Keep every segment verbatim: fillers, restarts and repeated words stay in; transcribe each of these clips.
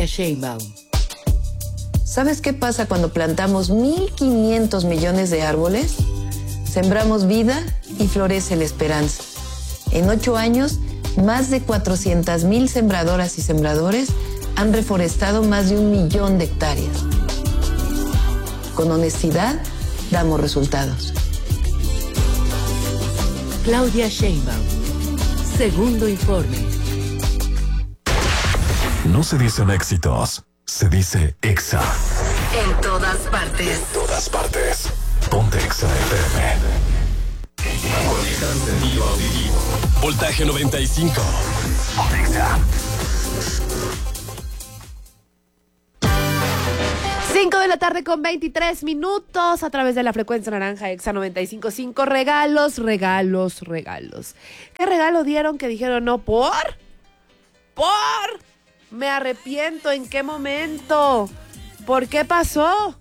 Sheinbaum. ¿Sabes qué pasa cuando plantamos mil quinientos millones de árboles? Sembramos vida y florece la esperanza. En ocho años, más de cuatrocientas mil sembradoras y sembradores han reforestado más de un millón de hectáreas. Con honestidad, damos resultados. Claudia Sheinbaum. Segundo informe. No se dicen éxitos, se dice Exa. En todas partes. En todas partes. Ponte Exa F M. Con encendido auditivo. Voltaje noventa y cinco. Ponte Exa. cinco de la tarde con veintitrés minutos a través de la frecuencia naranja Exa noventa y cinco punto cinco. Regalos, regalos, regalos. ¿Qué regalo dieron que dijeron no? ¿Por? ¿Por? Me arrepiento. ¿En qué momento? ¿Por qué pasó?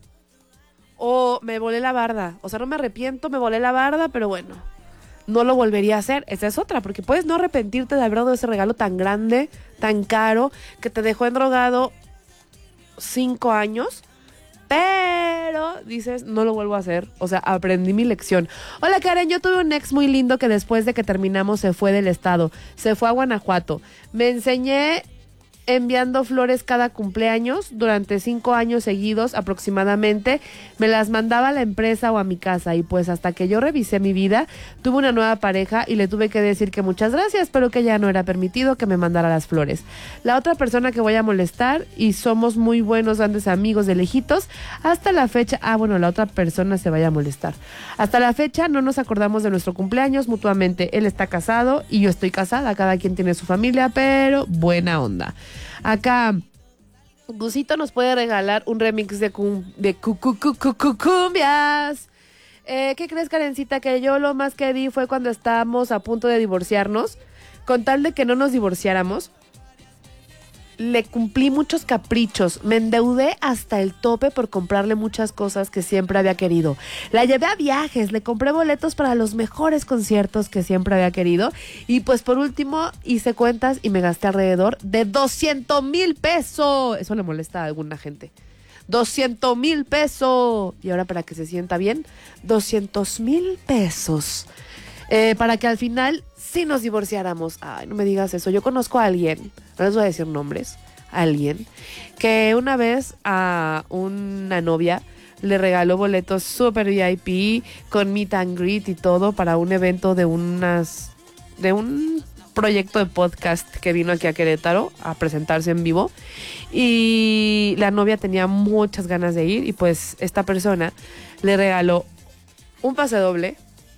O me volé la barda. O sea, no me arrepiento, me volé la barda, pero bueno, no lo volvería a hacer. Esa es otra, porque puedes no arrepentirte de haber dado ese regalo tan grande, tan caro, que te dejó endrogado cinco años, pero dices, no lo vuelvo a hacer. O sea, aprendí mi lección. Hola, Karen, yo tuve un ex muy lindo que después de que terminamos se fue del estado. Se fue a Guanajuato. Me enseñé enviando flores cada cumpleaños durante cinco años seguidos aproximadamente. Me las mandaba a la empresa o a mi casa y pues hasta que yo revisé mi vida, tuve una nueva pareja y le tuve que decir que muchas gracias, pero que ya no era permitido que me mandara las flores. La otra persona que voy a molestar, y somos muy buenos grandes amigos de lejitos, hasta la fecha, ah bueno, la otra persona se vaya a molestar. Hasta la fecha no nos acordamos de nuestro cumpleaños mutuamente. Él está casado y yo estoy casada, cada quien tiene su familia, pero buena onda. Acá Gusito nos puede regalar un remix de, cum, de cu, cu, cu, cu, cu, cumbias. Eh, ¿Qué crees, Karencita? Que yo lo más que di fue cuando estábamos a punto de divorciarnos. Con tal de que no nos divorciáramos, le cumplí muchos caprichos. Me endeudé hasta el tope por comprarle muchas cosas que siempre había querido. La llevé a viajes, le compré boletos para los mejores conciertos que siempre había querido. Y pues por último hice cuentas y me gasté alrededor de doscientos mil pesos. Eso le molesta a alguna gente. doscientos mil pesos. Y ahora, para que se sienta bien, doscientos mil pesos. Eh, para que al final sí nos divorciáramos. Ay, no me digas eso. Yo conozco a alguien, no les voy a decir nombres, a alguien que una vez a una novia le regaló boletos super V I P con meet and greet y todo para un evento de unas de un proyecto de podcast que vino aquí a Querétaro a presentarse en vivo, y la novia tenía muchas ganas de ir y pues esta persona le regaló un pase doble,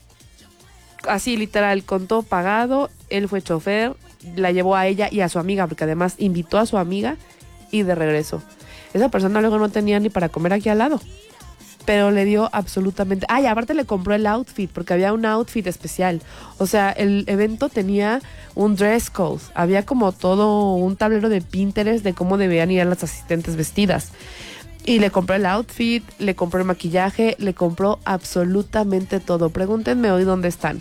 así literal, con todo pagado. Él fue chofer, la llevó a ella y a su amiga, porque además invitó a su amiga, y de regreso. Esa persona luego no tenía ni para comer aquí al lado, pero le dio absolutamente... Ay, aparte le compró el outfit, porque había un outfit especial. O sea, el evento tenía un dress code, había como todo un tablero de Pinterest de cómo debían ir las asistentes vestidas. Y le compró el outfit, le compró el maquillaje, le compró absolutamente todo. Pregúntenme hoy dónde están.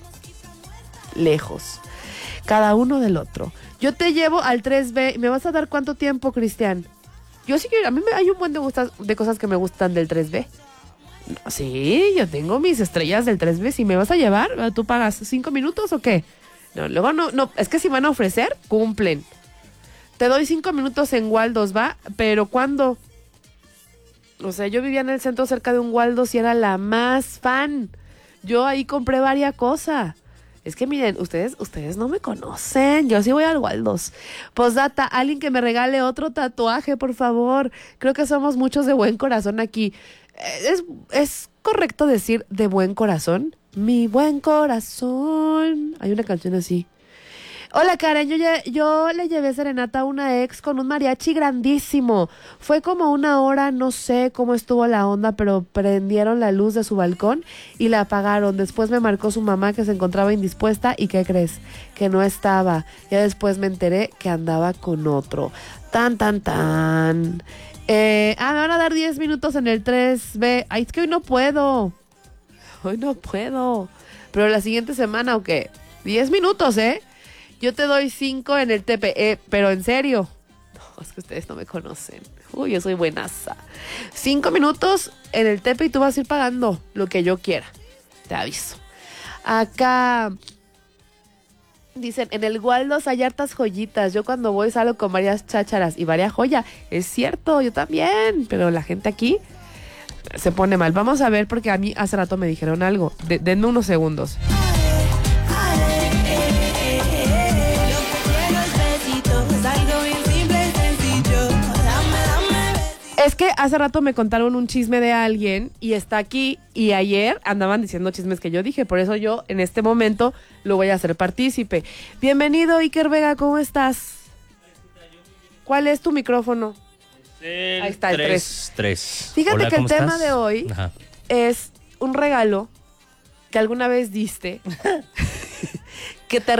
Lejos. Cada uno del otro. Yo te llevo al tres B. ¿Me vas a dar cuánto tiempo, Cristian? Yo sí que... A mí me, hay un buen de, gustas, de cosas que me gustan del tres B. No, sí, yo tengo mis estrellas del tres B. Si me vas a llevar, ¿tú pagas cinco minutos o qué? No, luego no... no es que si van a ofrecer, cumplen. Te doy cinco minutos en Waldos, ¿va? Pero ¿cuándo? O sea, yo vivía en el centro cerca de un Waldos y era la más fan. Yo ahí compré varias cosas. Es que miren, ustedes, ustedes no me conocen. Yo sí voy al Waldos. Postdata, alguien que me regale otro tatuaje, por favor. Creo que somos muchos de buen corazón aquí. ¿Es, es correcto decir de buen corazón? Mi buen corazón. Hay una canción así. Hola, Karen, yo, yo le llevé serenata a una ex con un mariachi grandísimo. Fue como una hora, no sé cómo estuvo la onda, pero prendieron la luz de su balcón y la apagaron. Después me marcó su mamá que se encontraba indispuesta y ¿qué crees? Que no estaba. Ya después me enteré que andaba con otro. Tan, tan, tan. Eh, ah, me van a dar diez minutos en el tres B. Ay, es que hoy no puedo. Hoy no puedo. Pero la siguiente semana, ¿o qué? diez minutos, ¿eh? Yo te doy cinco en el T P E, pero en serio. es que ustedes no me conocen. Uy, yo soy buenaza. Cinco minutos en el Tepe y tú vas a ir pagando lo que yo quiera. Te aviso. Acá dicen, en el Waldos hay hartas joyitas. Yo cuando voy salgo con varias chácharas y varias joyas. Es cierto, yo también. Pero la gente aquí se pone mal. Vamos a ver porque a mí hace rato me dijeron algo. De, denme unos segundos. Es que hace rato me contaron un chisme de alguien y está aquí y ayer andaban diciendo chismes que yo dije, por eso yo en este momento lo voy a hacer partícipe. Bienvenido, Iker Vega, ¿cómo estás? ¿Cuál es tu micrófono? El Ahí está, el tres. tres. Fíjate Hola, que el ¿cómo tema estás? de hoy Ajá. es un regalo que alguna vez diste que te